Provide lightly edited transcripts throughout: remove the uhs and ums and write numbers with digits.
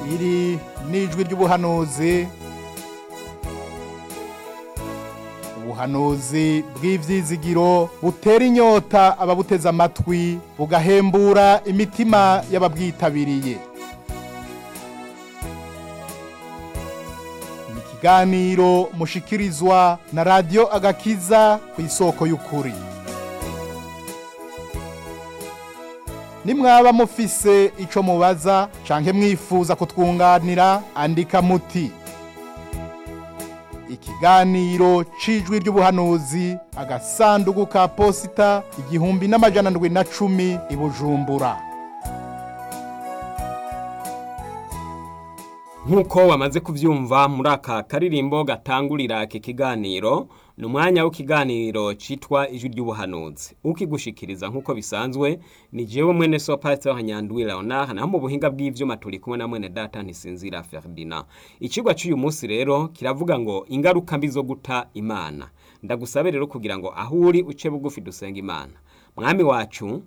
iri n'ijwi ry'ubuhanuzi, ubuhanuzi bw'ivyizigiro butera inyota ababuteze amatwi, bugahembura imitima y'ababwitabiriye. Ni ikiganiro mushikirizwa na Radio Agakiza ku isoko y'ukuri. Nimwaba mufise ico mubaza canke mwifuza kutwunganira, andika muti ikiganiro c'ijwi ry'ubuhanuzi, agasanduku ka posita 1710 i Bujumbura. Nkuko wamaze kuvyumva muri aka karirimbo gatangurira iki kiganiro, ni umwanya w'ikiganiro citwa ijwi ry'ubuhanuzi. Ukigushikiriza nkuko bisanzwe ni jewe mwene so Pastor Nyandwi Leonard, naho mu buhinga bw'ivyuma turi kumwe na mwene data Ntisinzira Ferdinand. Icigwa cy'uyu munsi rero kiravuga ngo ingaruka mbi zo guta Imana. Ndagusabe rero kugira ngo aho uri uce bugufi dusenga Imana. Mwami wacu,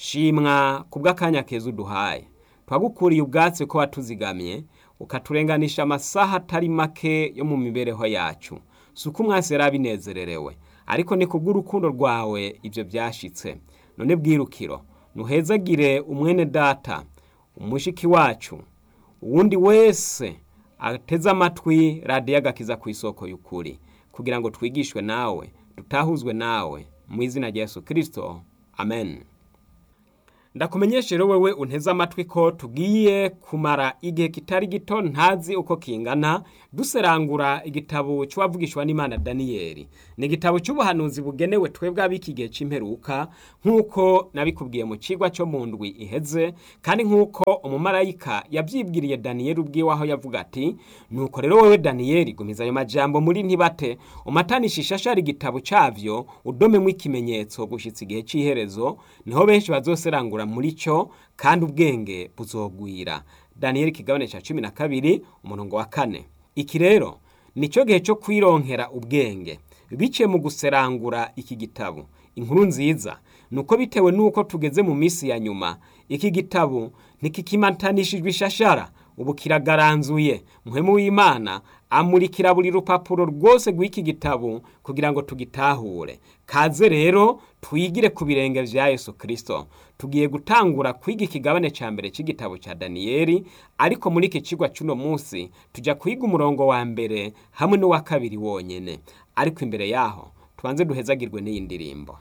shimwa kubw'akanya keza uduhaye. Twagukuriye ubwatsi ko watuzigamye, ukaturenganisha amasaha atari make yo mu mibereho yacu. Suko umwasi yarabinezererewe, ariko ni kubw'urukundo rwawe ivyo byashitse. None bwirukiro, nuhezagire umwene data, umushiki wacu, uwundi wese ateze amatwi Radio Agakiza ku isoko y'ukuri, kugira ngo twigishwe nawe, tutahuzwe nawe, mu izina rya Yesu Kristo. Amen. Ndakumenyeshe rero wewe unteze amatwi ko tugiye kumara igihe kitari gito ntazi uko kingana duserangura igitabo cy'uwavugishwa n'Imana Daniyeli. Ni igitabo cy'ubuhanuzi bugenewe twebwe abiki gihe c'imperuka, nkuko nabikubwiye mu cigwa cyo mu ndwi iheze, kandi nkuko umumarayika yavyibwiriye Daniyeli ubwiwe aho yavuga ati, nuko rero wewe Daniyeli gumiza ayo majambo muri ntibate, umatanisha ishashara igitabo cavyo, udomemwe ikimenyetso gushitsa igihe c'iherezo, niho benshi bazoserangura muri cyo kandi ubwenge buzogwira. Daniyeli kigabane ca 12 umurongo wa 4. Iki rero nico gihe cyo kwironkera ubwenge bice mu guserangura iki gitabo. Inkuru nziza nuko bitewe nuko tugeze mu misi ya nyuma, iki gitabo ntikikimantanishijwe ishashara, ubu kiragaranzuye. Muhemu w'Imana amurikira buri rupapuro rwose rw'iki gitabo kugira ngo tugitahure. Kaze rero twigire ku birenge vya Yesu Kristo. Tugiye gutangura kwiga ikigabane ca mbere c'igitabo ca Daniyeli, ariko muri iki cigwa cy'uno munsi tuja kwiga umurongo wa mbere hamwe n'uwa kabiri wonyene. Ariko imbere yaho tubanze duhezagirwe n'iyi ndirimbo.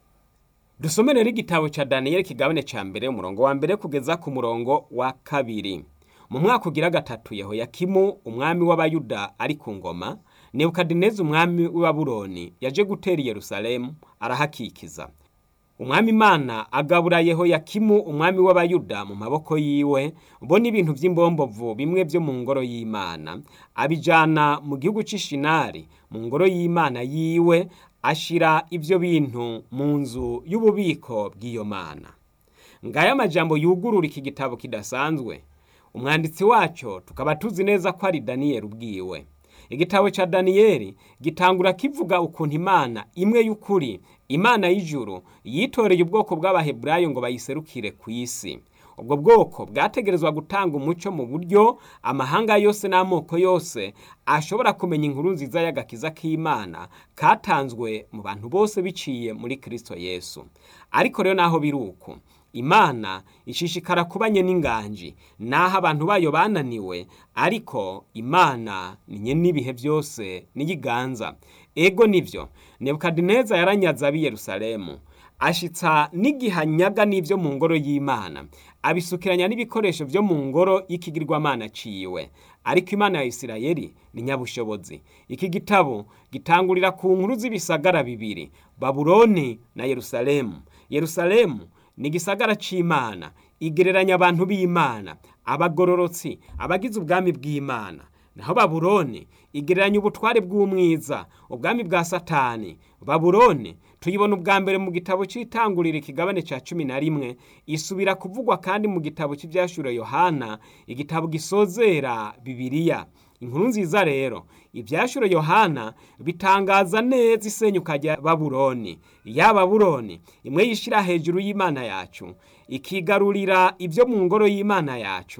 Dusomere rero igitabo ca Daniyeli kigabane ca mbere umurongo wa mbere kugeza ku murongo wa kabiri. Mu mwaka ugira gatatu Yehoyakimu umwami w'Abayuda ari ku ngoma, Nebukadineza umwami w'i Babuloni yaje gutera Yerusalemu arahakikiza. Umwami Imana agabura Yehoyakimu umwami w'Abayuda mu maboko yiwe, bo n'ibintu vy'imbombovu bimwe vyo mu ngoro y'Imana, abijana mu gihugu c'Ishinari mu ngoro y'Imana yiwe, ashira ivyo bintu mu nzu y'ububiko bw'iyo Mana. Ngaya amajambo yugurura iki gitabo kidasanzwe. Umwanditsi waco tukaba tuzi neza ko ari Daniyeli ubwiwe. Igitabo ca Daniyeli gitangura kivuga ukuntu Imana imwe y'ukuri, Imana y'ijuru, yitoreye ubwoko bw'Abaheburayo ngo bayiserukire ku isi. Ubwo bwoko bwategerezwa gutanga umuco mu buryo amahanga yose n'amoko yose ashobora kumenya inkuru nziza y'agakiza k'Imana katanzwe mu bantu bose biciye muri Kristo Yesu. Ariko rero naho biruko, Imana ishishikara kubanye n'inganji, naho abantu bayo bananiwe, ariko Imana ninye n'ibihe byose niyiganza. Ego nivyo, Nebukadineza yaranyaza abi Yerusalemu, ashitsa n'igihanyaga n'ivyo mu ngoro y'Imana, abisukiranya n'ibikoresho vyo mu ngoro y'ikigirwamana ciwe. Ariko Imana ya Isirayeli ni nyabushobozi. Iki gitabo gitangurira ku nkuru z'ibisagara bibiri, Babuloni na Yerusalemu. Yerusalemu ni gisagara c'Imana, igereranya abantu b'Imana, abagororotsi, abagize ubwami bw'Imana. Naho Babuloni igereranya ubutware bw'umwiza, ubwami bwa Satani. Babuloni tuyibona ubwa mbere mu gitabo c'itangurira ikigabane ca 11, isubira kuvugwa kandi mu gitabo cy'ivyashuro Yohana, igitabo gisozera Bibiliya. Inkuru nziza rero, ivyashuro Yohana bitangaza neza isenyuka rya Babuloni. Ya Babuloni imwe yishira hejuru y'Imana yacu, ikigarurira ibyo mu ngoro y'Imana yacu,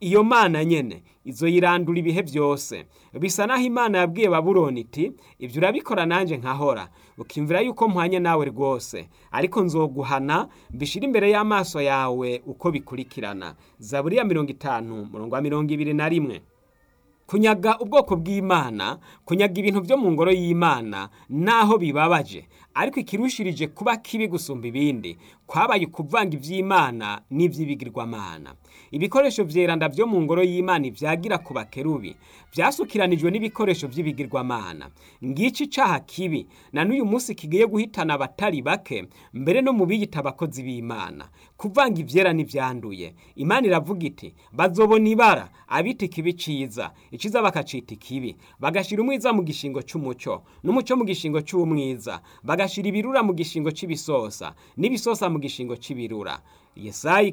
iyo mana nyene izoyirandura ibihe byose. Bisa naho Imana yabwiye Babuloni iti ibyo urabikora nanje nkahora, ukimvira yuko mpwanye nawe rwose, ariko nzoguhana mbishira imbere y'amaso yawe uko bikurikirana. Zaburi ya 50:21. Kunyaga ubwoko bw'Imana, kunyaga ibintu byo mu ngoro y'Imana naho bibabaje, ariko ikirushirije kuba kibi gusumba ibindi kwabaye kuvanga ivy'Imana n'ivy'ibigirwamana. Ibikoresho vyeranda byo mu ngoro y'Imana ivyagira ku bakerubi vyasukiranijwe n'ibikoresho vy'ibigirwamana. Ngici caha kibi na n'uyu munsi kigiye guhitana abatari bake, mbere no mu biyita abakozi b'Imana. Kuvanga ivyera n'ivyanduye, Imana iravuga iti bazobona ibara abita ikibi ciza, iciza bakacita ikibi, bagashira umwiza mu gishingo c'umuco n'umuco mu gishingo c'umwiza, bagashira ibirura mu gishingo c'ibisosa n'ibisosa mu gishingo c'ibirura. Yesaya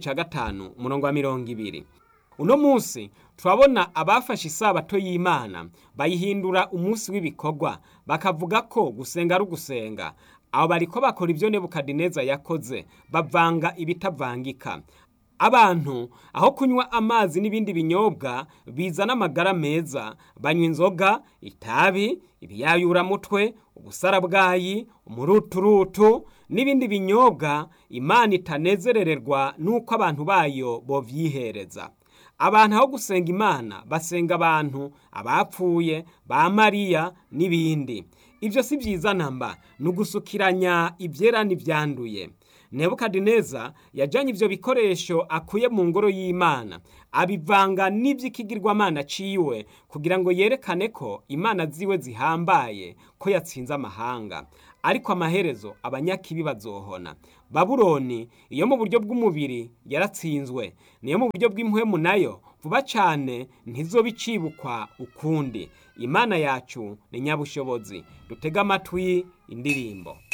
5:20. Uno munsi turabona abafashe isabato y'Imana bayihindura umunsi w'ibikorwa, bakavuga ko gusenga ari ugusenga. Abo bariko bakora ivyo Nebukadineza yakoze, bavanga ibitavangika. Abantu aho kunywa amazi n'ibindi binyobwa bizana amagara meza, banywa inzoga, itabi, ibiyayuramutwe, ubusarabwayi, umuruturutu n'ibindi binyobwa Imana itanezerererwa nuko abantu bayo bovyihereza. Abantu aho gusenga Imana basenga abantu, abapfuye, ba Mariya n'ibindi. Ivyo si vyiza namba, nugusukiranya ivyera n'ivyanduye. Nebukadineza yajanye ivyo bikoresho akuye mu ngoro y'Imana, abivanga n'ivy'ikigirwamana ciwe kugira ngo yerekane ko Imana ziwe zihambaye, ko yatsinze amahanga. Ariko amaherezo abanyakibi bazohona. Babuloni iyo mu buryo bw'umubiri yaratsinzwe, niyo mu buryo bw'impwemu nayo vuba cane ntizobicibukwa ukundi. Imana yacu ni nyabushobozi. Dutega amatwi indirimbo.